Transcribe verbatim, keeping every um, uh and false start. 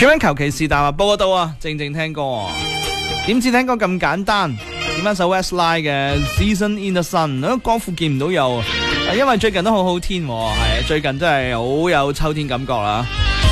點樣求其是但話播得到啊？靜靜聽歌啊？點知聽歌咁簡單？點翻首 Westlife 嘅 Season in the Sun， 啊光復見唔到有，因為最近都好好天，係最近真係好有秋天感覺啦。